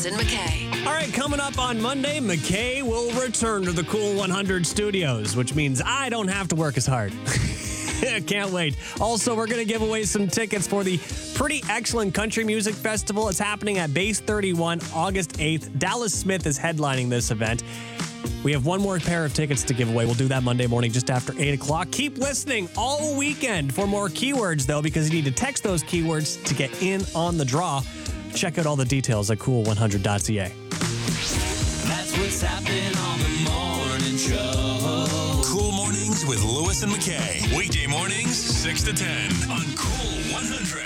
and McKay. All right, coming up on Monday, McKay will return to the Cool 100 studios, which means I don't have to work as hard. Can't wait. Also, we're going to give away some tickets for the Pretty Excellent Country Music Festival. It's happening at Base 31, August 8th. Dallas Smith is headlining this event. We have one more pair of tickets to give away. We'll do that Monday morning just after 8 o'clock. Keep listening all weekend for more keywords, though, because you need to text those keywords to get in on the draw. Check out all the details at cool100.ca. That's what's happening on the morning show. Cool Mornings with Lewis and McKay. Weekday mornings, 6 to 10 on Cool 100.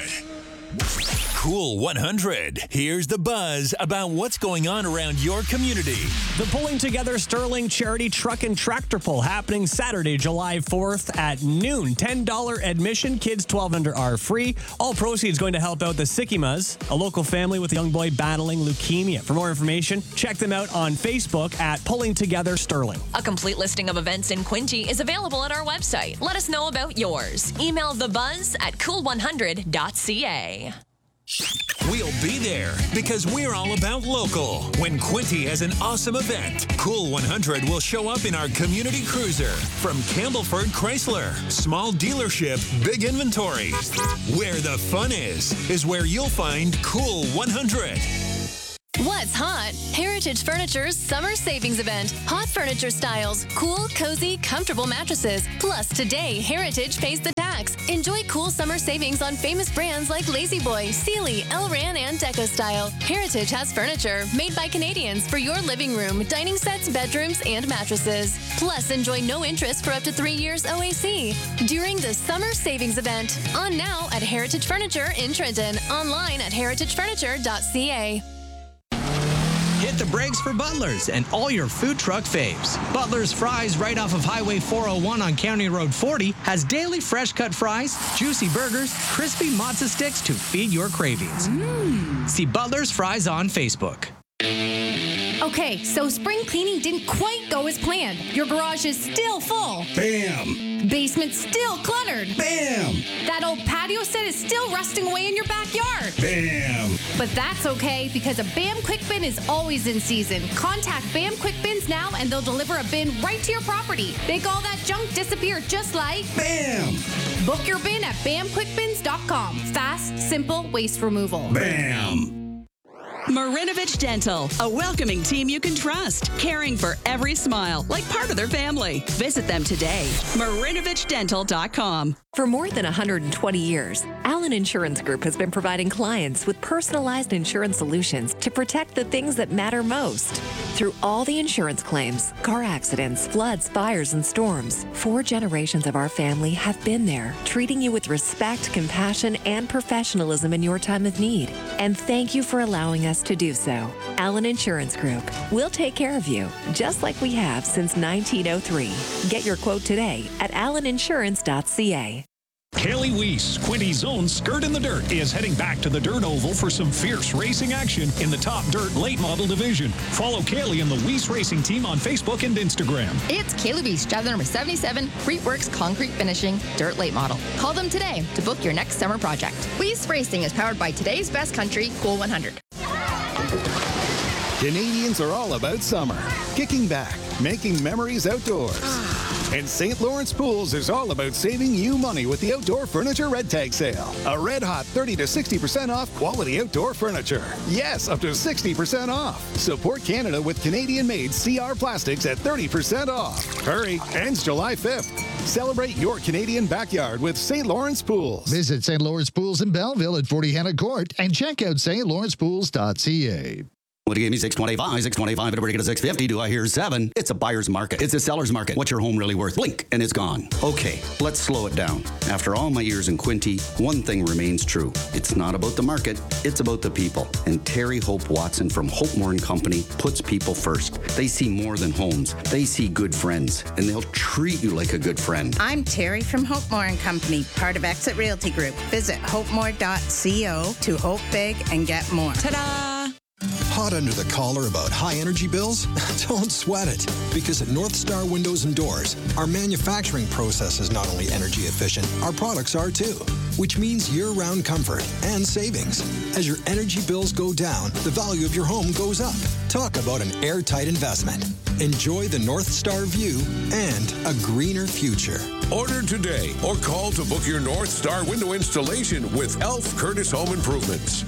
Cool 100. Here's the buzz about what's going on around your community. The Pulling Together Sterling Charity Truck and Tractor Pull happening Saturday, July 4th at noon. $10 admission. Kids 12 under are free. All proceeds going to help out the Sikimas, a local family with a young boy battling leukemia. For more information, check them out on Facebook at Pulling Together Sterling. A complete listing of events in Quinte is available at our website. Let us know about yours. Email thebuzz@cool100.ca. We'll be there because we're all about local. When Quinte has an awesome event, Cool 100 will show up in our community cruiser. From Campbellford Chrysler, small dealership, big inventory. Where the fun is where you'll find Cool 100. What's hot? Heritage Furniture's summer savings event. Hot furniture styles, cool, cozy, comfortable mattresses. Plus, today, Heritage pays the tax. Enjoy cool summer savings on famous brands like La-Z-Boy, Sealy, Elran, and Deco Style. Heritage has furniture made by Canadians for your living room, dining sets, bedrooms, and mattresses. Plus, enjoy no interest for up to 3 years OAC during the summer savings event. On now at Heritage Furniture in Trenton. Online at heritagefurniture.ca. Hit the brakes for Butler's and all your food truck faves. Butler's Fries right off of Highway 401 on County Road 40 has daily fresh cut fries, juicy burgers, crispy matzo sticks to feed your cravings. See Butler's Fries on Facebook. Okay, so spring cleaning didn't quite go as planned. Your garage is still full. Bam! Basement still cluttered. Bam! That old patio set is still rusting away in your backyard. Bam! But that's okay because a BAM Quick Bin is always in season. Contact BAM Quick Bins now and they'll deliver a bin right to your property. Make all that junk disappear just like Bam! Book your bin at BAMQuickBins.com. Fast, simple waste removal. Bam! Marinovich Dental, a welcoming team you can trust, caring for every smile like part of their family. Visit them today. MarinovichDental.com. For more than 120 years, Allen Insurance Group has been providing clients with personalized insurance solutions to protect the things that matter most. Through all the insurance claims, car accidents, floods, fires, and storms, 4 generations of our family have been there, treating you with respect, compassion, and professionalism in your time of need. And thank you for allowing us to do so. Allen Insurance Group. We'll take care of you, just like we have since 1903. Get your quote today at alleninsurance.ca. Kaylee Weiss, Quinty's own Skirt in the Dirt, is heading back to the Dirt Oval for some fierce racing action in the top dirt late model division. Follow Kaylee and the Weiss Racing team on Facebook and Instagram. It's Kaylee Weiss, driver number 77, Freetworks Concrete Finishing, Dirt Late Model. Call them today to book your next summer project. Weiss Racing is powered by today's best country, Cool 100. Canadians are all about summer, kicking back, making memories outdoors. And St. Lawrence Pools is all about saving you money with the Outdoor Furniture Red Tag Sale. A red-hot 30 to 60% off quality outdoor furniture. Yes, up to 60% off. Support Canada with Canadian-made CR plastics at 30% off. Hurry, ends July 5th. Celebrate your Canadian backyard with St. Lawrence Pools. Visit St. Lawrence Pools in Belleville at 40 Hannah Court and check out stlawrencepools.ca. Would you give me 625, and break it to 650? Do I hear 7? It's a buyer's market. It's a seller's market. What's your home really worth? Blink, and it's gone. Okay, let's slow it down. After all my years in Quinte, one thing remains true. It's not about the market, it's about the people. And Terry Hope Watson from Hope Moore & Company puts people first. They see more than homes. They see good friends, and they'll treat you like a good friend. I'm Terry from Hope Moore & Company, part of Exit Realty Group. Visit hopemore.co to hope big and get more. Ta-da! Hot under the collar about high energy bills? Don't sweat it, because at North Star Windows and Doors, our manufacturing process is not only energy efficient, our products are too. which means year-round comfort and savings. As your energy bills go down, the value of your home goes up. Talk about an airtight investment. Enjoy the North Star view and a greener future. Order today or call to book your North Star window installation with Elf Curtis Home Improvements.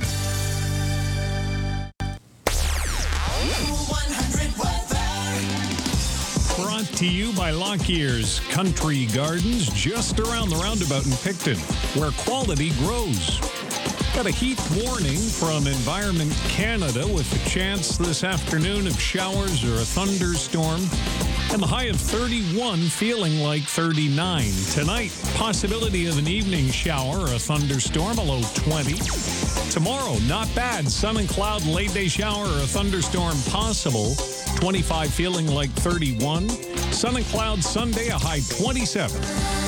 Brought to you by Lockyear's Country Gardens, just around the roundabout in Picton, where quality grows. Got a heat warning from Environment Canada with a chance this afternoon of showers or a thunderstorm. And the high of 31, feeling like 39. Tonight, possibility of an evening shower or a thunderstorm, a low 20. Tomorrow, not bad. Sun and cloud, late day shower or a thunderstorm possible. 25, feeling like 31. Sun and cloud Sunday, a high 27.